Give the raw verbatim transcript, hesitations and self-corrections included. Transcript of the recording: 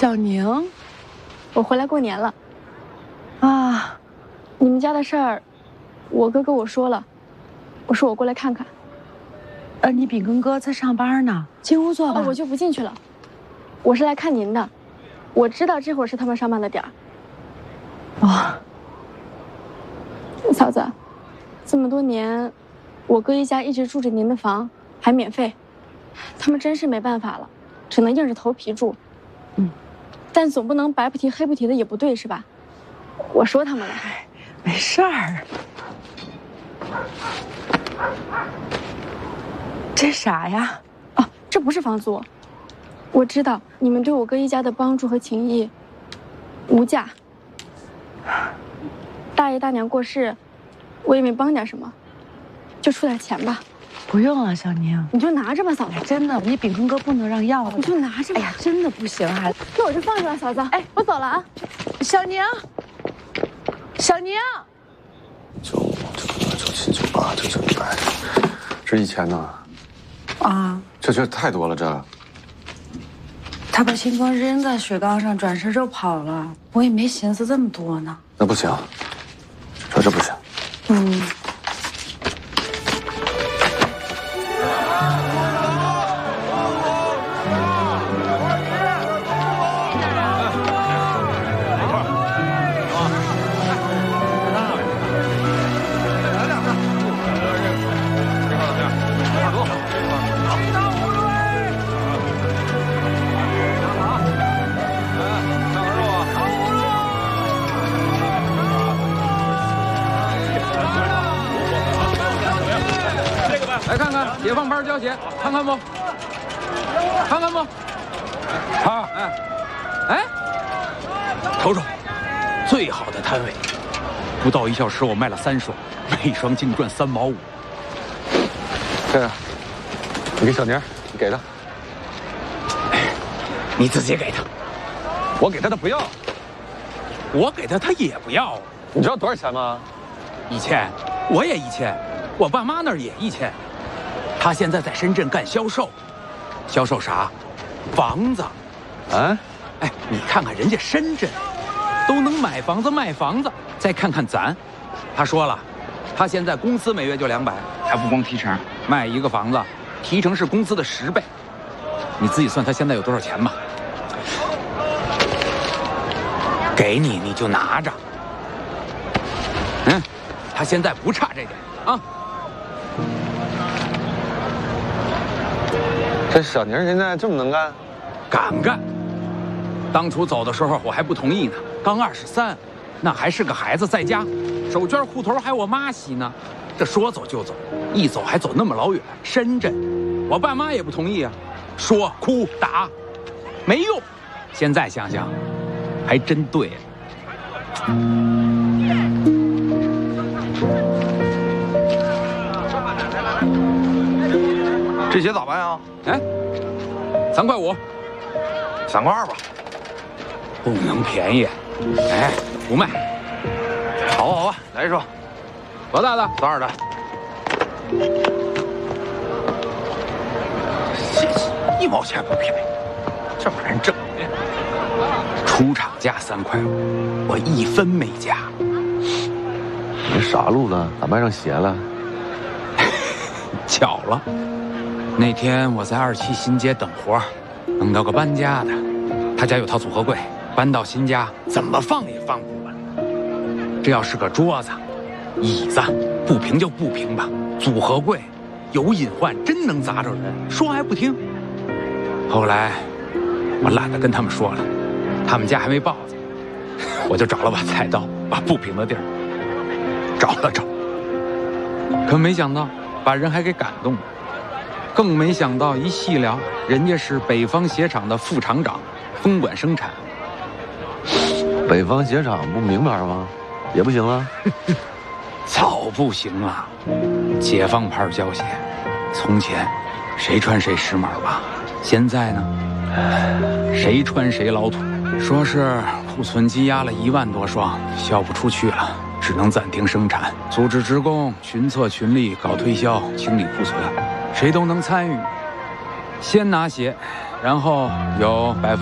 小宁， 我回来过年了。 啊， 你们家的事儿，我哥跟我说了，我说我过来看看。 呃，你炳根哥在上班呢，进屋坐吧。 哦，我就不进去了，我是来看您的。我知道这会儿是他们上班的点儿。 哦， 嫂子，这么多年，我哥一家一直住着您的房，还免费，他们真是没办法了，只能硬着头皮住。 嗯， 但总不能白不提黑不提的也不对是吧？我说他们了。 哎，没事儿。这啥呀？ 哦，这不是房租。我知道你们对我哥一家的帮助和情谊无价。大爷大娘过世，我也没帮点什么，就出点钱吧。 不用了，小宁， 你就拿着吧，嫂子。 真的，你炳根哥不能让要的。 你就拿着吧。 哎呀，真的不行，孩子。 那我就放着了，嫂子。哎，我走了啊。 小宁，小宁。 九五九六九七九八九九一百，这一千呢？ 啊， 这这太多了，这。 他把星光扔在水缸上，转身就跑了。我也没寻思这么多呢。 那不行，这这不行。 嗯。 来看看解放牌胶鞋，看看不？看看不？啊，哎，哎，瞅瞅，最好的摊位，不到一小时我卖了三双，每双净赚三毛五。 这个，你给小宁，你给他。 你自己给他， 我给他，他不要。 我给他，他也不要。 你知道多少钱吗？ 一千，我也一千，我爸妈那儿也一千。他现在在深圳干销售，销售啥？房子。 啊？ 哎，你看看人家深圳，都能买房子卖房子，再看看咱。他说了，他现在工资每月就两百，还不光提成，卖一个房子，提成是工资的十倍。你自己算他现在有多少钱吧。给你你就拿着。嗯，他现在不差这点啊。 这小宁现在这么能干， 敢干。当初走的时候我还不同意呢，刚二十三，那还是个孩子，在家，手绢裤头还我妈洗呢。这说走就走，一走还走那么老远，深圳，我爸妈也不同意啊，说哭打，没用。现在想想，还真对。 这鞋咋办呀？ 哎，三块五， 三块二吧。 不能便宜。哎，不卖。 好吧好吧，来一双。 多大的？ 多少的？一毛钱不便宜，这玩意儿挣的。 出厂价三块五，我一分没加。 你啥路子？咋卖上鞋了？ 巧了。那天我在二期新街等活，弄到个搬家的，他家有套组合柜，搬到新家怎么放也放不稳。这要是个桌子、椅子，不平就不平吧。组合柜有隐患，真能砸着人，说还不听。后来我懒得跟他们说了，他们家还没报子，我就找了把菜刀，把不平的地儿找了找，可没想到把人还给感动了。更没想到，一细聊，人家是北方鞋厂的副厂长，分管生产。 北方鞋厂不名牌吗？也不行啊。 早不行了，解放牌胶鞋，从前谁穿谁时髦吧，现在呢，谁穿谁老土。说是库存积压了一万多双，销不出去了，只能暂停生产，组织职工群策群力搞推销，清理库存。谁都能参与，先拿鞋，然后有百分。